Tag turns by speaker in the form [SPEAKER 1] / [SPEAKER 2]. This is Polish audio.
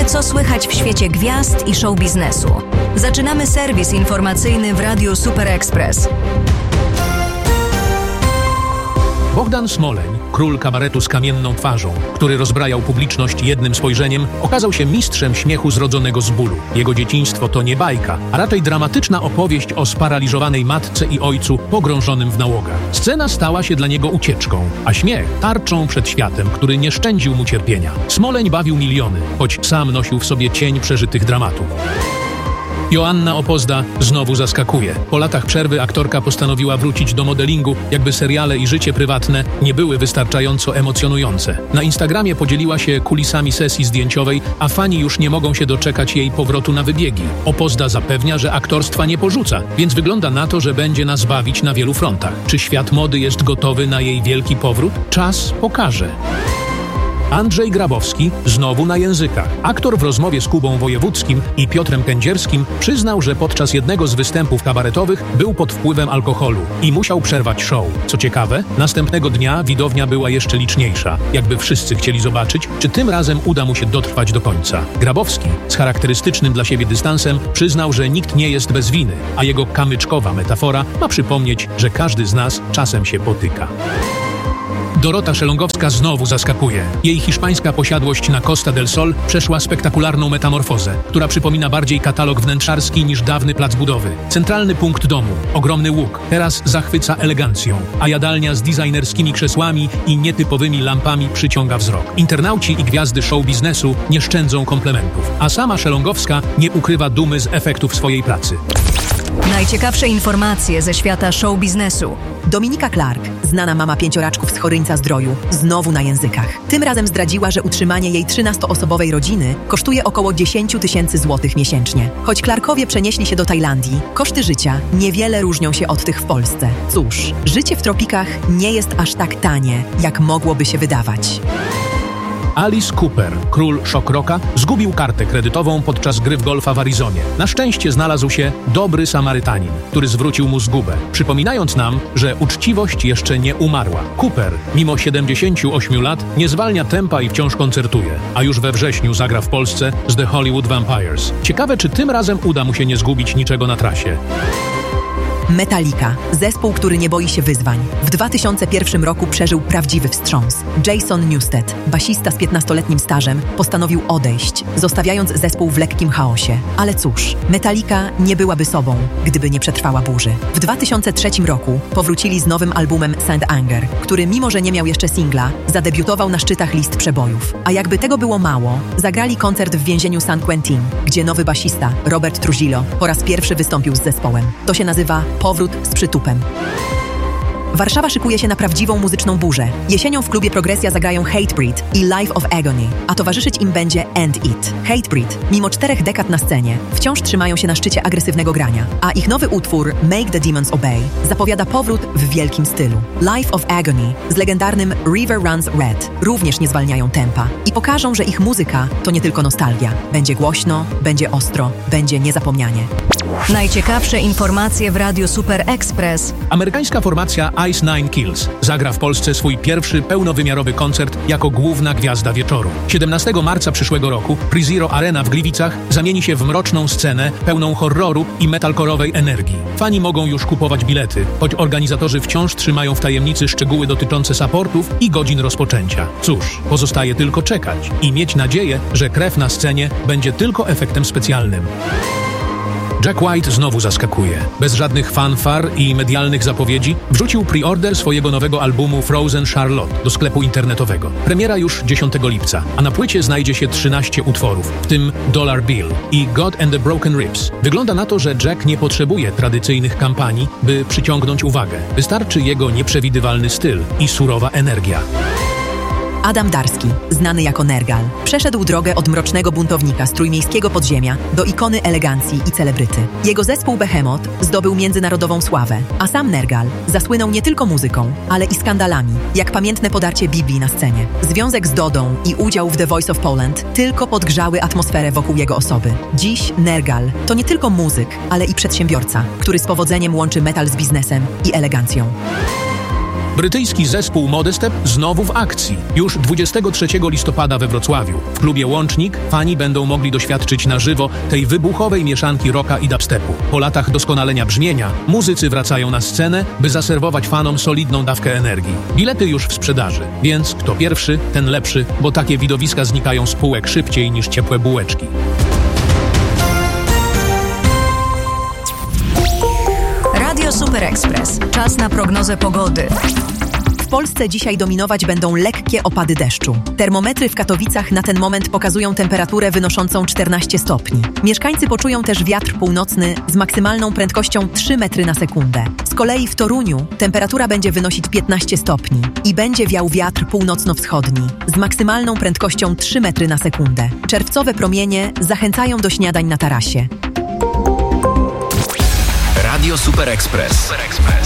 [SPEAKER 1] Co słychać w świecie gwiazd i show biznesu? Zaczynamy serwis informacyjny w Radiu Super Express.
[SPEAKER 2] Bogdan Smoleń, król kabaretu z kamienną twarzą, który rozbrajał publiczność jednym spojrzeniem, okazał się mistrzem śmiechu zrodzonego z bólu. Jego dzieciństwo to nie bajka, a raczej dramatyczna opowieść o sparaliżowanej matce i ojcu pogrążonym w nałogach. Scena stała się dla niego ucieczką, a śmiech tarczą przed światem, który nie szczędził mu cierpienia. Smoleń bawił miliony, choć sam nosił w sobie cień przeżytych dramatów. Joanna Opozda znowu zaskakuje. Po latach przerwy aktorka postanowiła wrócić do modelingu, jakby seriale i życie prywatne nie były wystarczająco emocjonujące. Na Instagramie podzieliła się kulisami sesji zdjęciowej, a fani już nie mogą się doczekać jej powrotu na wybiegi. Opozda zapewnia, że aktorstwa nie porzuca, więc wygląda na to, że będzie nas bawić na wielu frontach. Czy świat mody jest gotowy na jej wielki powrót? Czas pokaże. Andrzej Grabowski znowu na językach. Aktor w rozmowie z Kubą Wojewódzkim i Piotrem Kędzierskim przyznał, że podczas jednego z występów kabaretowych był pod wpływem alkoholu i musiał przerwać show. Co ciekawe, następnego dnia widownia była jeszcze liczniejsza. Jakby wszyscy chcieli zobaczyć, czy tym razem uda mu się dotrwać do końca. Grabowski z charakterystycznym dla siebie dystansem przyznał, że nikt nie jest bez winy, a jego kamyczkowa metafora ma przypomnieć, że każdy z nas czasem się potyka. Dorota Szelongowska znowu zaskakuje. Jej hiszpańska posiadłość na Costa del Sol przeszła spektakularną metamorfozę, która przypomina bardziej katalog wnętrzarski niż dawny plac budowy. Centralny punkt domu, ogromny łuk, teraz zachwyca elegancją, a jadalnia z designerskimi krzesłami i nietypowymi lampami przyciąga wzrok. Internauci i gwiazdy show biznesu nie szczędzą komplementów, a sama Szelongowska nie ukrywa dumy z efektów swojej pracy.
[SPEAKER 1] Najciekawsze informacje ze świata show biznesu.
[SPEAKER 3] Dominika Clark, znana mama 5-raczków z Choryńca Zdroju, znowu na językach. Tym razem zdradziła, że utrzymanie jej 13-osobowej rodziny kosztuje około 10 000 złotych miesięcznie. Choć Clarkowie przenieśli się do Tajlandii, koszty życia niewiele różnią się od tych w Polsce. Cóż, życie w tropikach nie jest aż tak tanie, jak mogłoby się wydawać.
[SPEAKER 2] Alice Cooper, król shock rocka, zgubił kartę kredytową podczas gry w golfa w Arizonie. Na szczęście znalazł się dobry Samarytanin, który zwrócił mu zgubę, przypominając nam, że uczciwość jeszcze nie umarła. Cooper, mimo 78 lat, nie zwalnia tempa i wciąż koncertuje, a już we wrześniu zagra w Polsce z The Hollywood Vampires. Ciekawe, czy tym razem uda mu się nie zgubić niczego na trasie.
[SPEAKER 3] Metallica, zespół, który nie boi się wyzwań. W 2001 roku przeżył prawdziwy wstrząs. Jason Newsted, basista z 15-letnim stażem, postanowił odejść, zostawiając zespół w lekkim chaosie. Ale cóż, Metallica nie byłaby sobą, gdyby nie przetrwała burzy. W 2003 roku powrócili z nowym albumem Saint Anger, który mimo, że nie miał jeszcze singla, zadebiutował na szczytach list przebojów. A jakby tego było mało, zagrali koncert w więzieniu San Quentin, gdzie nowy basista, Robert Trujillo, po raz pierwszy wystąpił z zespołem. To się nazywa powrót z przytupem. Warszawa szykuje się na prawdziwą muzyczną burzę. Jesienią w klubie Progresja zagrają Hatebreed i Life of Agony, a towarzyszyć im będzie End It. Hatebreed, mimo 4 dekad na scenie, wciąż trzymają się na szczycie agresywnego grania, a ich nowy utwór Make the Demons Obey zapowiada powrót w wielkim stylu. Life of Agony z legendarnym River Runs Red również nie zwalniają tempa i pokażą, że ich muzyka to nie tylko nostalgia. Będzie głośno, będzie ostro, będzie niezapomnianie.
[SPEAKER 1] Najciekawsze informacje w Radiu Super Express.
[SPEAKER 2] Amerykańska formacja Ice Nine Kills zagra w Polsce swój pierwszy pełnowymiarowy koncert jako główna gwiazda wieczoru. 17 marca przyszłego roku PreZero Arena w Gliwicach zamieni się w mroczną scenę pełną horroru i metalcore'owej energii. Fani mogą już kupować bilety, choć organizatorzy wciąż trzymają w tajemnicy szczegóły dotyczące supportów i godzin rozpoczęcia. Cóż, pozostaje tylko czekać i mieć nadzieję, że krew na scenie będzie tylko efektem specjalnym. Jack White znowu zaskakuje. Bez żadnych fanfar i medialnych zapowiedzi wrzucił pre-order swojego nowego albumu Frozen Charlotte do sklepu internetowego. Premiera już 10 lipca, a na płycie znajdzie się 13 utworów, w tym Dollar Bill i God and the Broken Ribs. Wygląda na to, że Jack nie potrzebuje tradycyjnych kampanii, by przyciągnąć uwagę. Wystarczy jego nieprzewidywalny styl i surowa energia.
[SPEAKER 3] Adam Darski, znany jako Nergal, przeszedł drogę od mrocznego buntownika z trójmiejskiego podziemia do ikony elegancji i celebryty. Jego zespół Behemoth zdobył międzynarodową sławę, a sam Nergal zasłynął nie tylko muzyką, ale i skandalami, jak pamiętne podarcie Biblii na scenie. Związek z Dodą i udział w The Voice of Poland tylko podgrzały atmosferę wokół jego osoby. Dziś Nergal to nie tylko muzyk, ale i przedsiębiorca, który z powodzeniem łączy metal z biznesem i elegancją.
[SPEAKER 2] Brytyjski zespół Modestep znowu w akcji. Już 23 listopada we Wrocławiu. W klubie Łącznik fani będą mogli doświadczyć na żywo tej wybuchowej mieszanki rocka i dubstepu. Po latach doskonalenia brzmienia, muzycy wracają na scenę, by zaserwować fanom solidną dawkę energii. Bilety już w sprzedaży, więc kto pierwszy, ten lepszy, bo takie widowiska znikają z półek szybciej niż ciepłe bułeczki.
[SPEAKER 1] Radio Super Express. Czas na prognozę pogody.
[SPEAKER 3] W Polsce dzisiaj dominować będą lekkie opady deszczu. Termometry w Katowicach na ten moment pokazują temperaturę wynoszącą 14 stopni. Mieszkańcy poczują też wiatr północny z maksymalną prędkością 3 metry na sekundę. Z kolei w Toruniu temperatura będzie wynosić 15 stopni i będzie wiał wiatr północno-wschodni z maksymalną prędkością 3 metry na sekundę. Czerwcowe promienie zachęcają do śniadań na tarasie.
[SPEAKER 4] Radio Super Express.